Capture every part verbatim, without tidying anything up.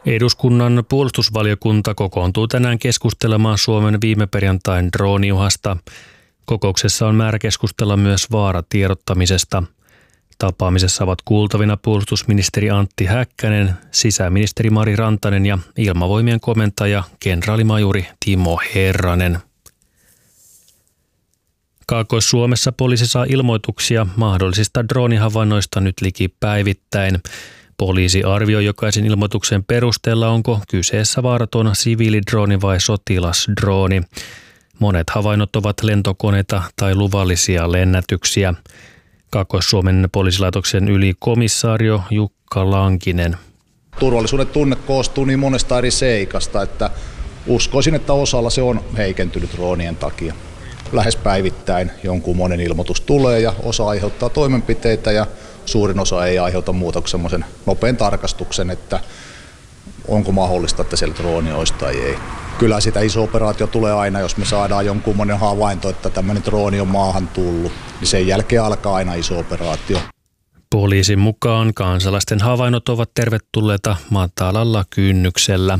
Eduskunnan puolustusvaliokunta kokoontuu tänään keskustelemaan Suomen viime perjantain drooniuhasta. Kokouksessa on määrä keskustella myös vaaratiedottamisesta. Tapaamisessa ovat kuultavina puolustusministeri Antti Häkkänen, sisäministeri Mari Rantanen ja ilmavoimien komentaja kenraalimajuri Timo Herranen. Kaakkois-Suomessa poliisi saa ilmoituksia mahdollisista droonihavainnoista nyt liki päivittäin. Poliisi arvioi jokaisen ilmoituksen perusteella, onko kyseessä vaaraton siviilidrooni vai sotilasdrooni. Monet havainnot ovat lentokoneita tai luvallisia lennätyksiä. Kaakkois-Suomen poliisilaitoksen ylikomissaario Jukka Lankinen. Turvallisuuden tunne koostuu niin monesta eri seikasta, että uskoisin, että osalla se on heikentynyt droonien takia. Lähes päivittäin jonkun monen ilmoitus tulee ja osa aiheuttaa toimenpiteitä ja suurin osa ei aiheuta muuta kuin semmoisen nopean tarkastuksen, että onko mahdollista, että siellä drooni olisi tai ei. Kyllä sitä iso operaatio tulee aina, jos me saadaan jonkun monen havainto, että tämmöinen drooni on maahan tullut, niin sen jälkeen alkaa aina iso operaatio. Poliisin mukaan kansalaisten havainnot ovat tervetulleita matalalla kynnyksellä.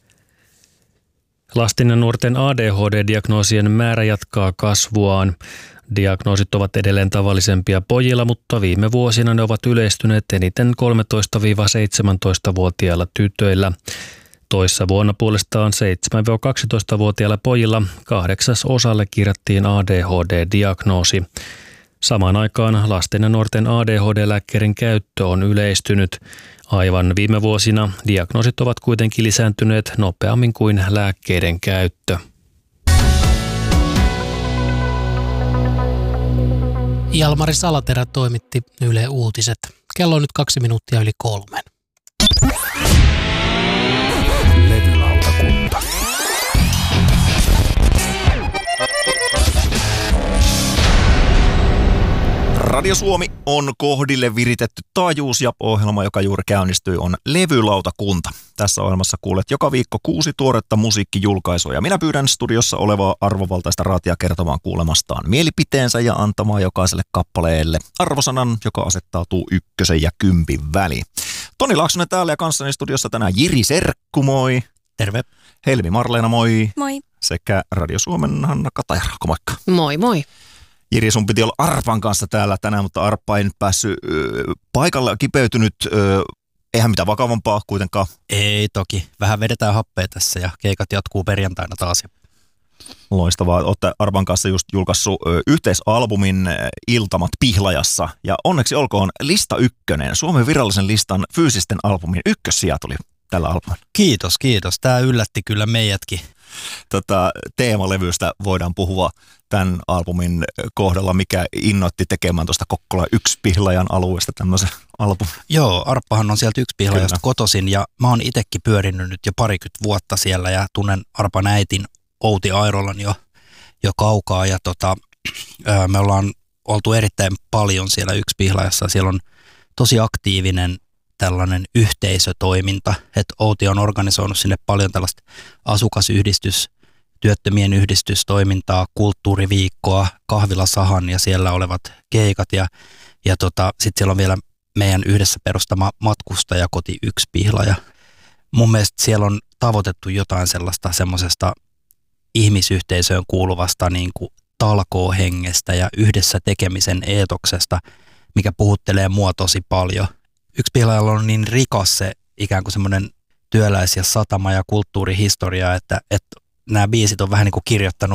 Lasten ja nuorten A D H D-diagnoosien määrä jatkaa kasvuaan. Diagnoosit ovat edelleen tavallisempia pojilla, mutta viime vuosina ne ovat yleistyneet eniten kolmetoista–seitsemäntoista-vuotiailla tytöillä. Toissa vuonna puolestaan seitsemän–kaksitoista-vuotiailla pojilla kahdeksas osalle kirjattiin A D H D-diagnoosi. Samaan aikaan lasten ja nuorten A D H D-lääkkeiden käyttö on yleistynyt. Aivan viime vuosina diagnoosit ovat kuitenkin lisääntyneet nopeammin kuin lääkkeiden käyttö. Jalmari Salaterä toimitti Yle Uutiset. Kello on nyt kaksi minuuttia yli kolmen. Levylautakunta. Radio Suomi on kohdille viritetty taajuus ja ohjelma, joka juuri käynnistyi, on Levylautakunta. Tässä ohjelmassa kuulet joka viikko kuusi tuoretta musiikkijulkaisua ja minä pyydän studiossa olevaa arvovaltaista raatia kertomaan kuulemastaan mielipiteensä ja antamaan jokaiselle kappaleelle arvosanan, joka asettautuu ykkösen ja kympin väliin. Toni Laaksonen täällä ja kanssani studiossa tänään Jiri Serkku, moi. Terve. Helmi Marleena, moi. Moi. Sekä Radio Suomen Hanna Katajärkko, moikka. Moi moi. Jiri, sun piti olla Arpan kanssa täällä tänään, mutta Arppa ei nyt päässyt ö, paikalle, kipeytynyt. Ö, eihän mitään vakavampaa kuitenkaan. Ei toki. Vähän vedetään happea tässä ja keikat jatkuu perjantaina taas. Loistavaa. Olette Arpan kanssa just julkaissut ö, yhteisalbumin ö, Iltamat Pihlajassa. Ja onneksi olkoon lista ykkönen. Suomen virallisen listan fyysisten albumin ykkössija tuli tällä albumilla. Kiitos, kiitos. Tämä yllätti kyllä meidätkin. Tota, teemalevystä voidaan puhua tämän albumin kohdalla, mikä innoitti tekemään tuosta Kokkola yksi Pihlajan alueesta tämmöisen albumin. Joo, Arppahan on sieltä yksi Pihlajasta kotoisin ja mä oon itsekin pyörinyt nyt jo parikymmentä vuotta siellä ja tunnen Arpan äitin Outi Airolan jo, jo kaukaa ja tota, me ollaan oltu erittäin paljon siellä yksi Pihlajassa. Siellä on tosi aktiivinen tällainen yhteisötoiminta, että Outi on organisoinut sinne paljon tällaista asukasyhdistys, työttömien yhdistystoimintaa, kulttuuriviikkoa, kahvilasahan ja siellä olevat keikat ja, ja tota, sitten siellä on vielä meidän yhdessä perustama matkustajakoti yksi Pihlaja. Mun mielestä siellä on tavoitettu jotain sellaista semmoisesta ihmisyhteisöön kuuluvasta niin kuin talkoohengestä ja yhdessä tekemisen eetoksesta, mikä puhuttelee mua tosi paljon. Yksi Pihlajalla on niin rikas se ikään kuin semmoinen työläis- ja satama- ja kulttuurihistoria, että, että nämä biisit on vähän niin kuin kirjoittanut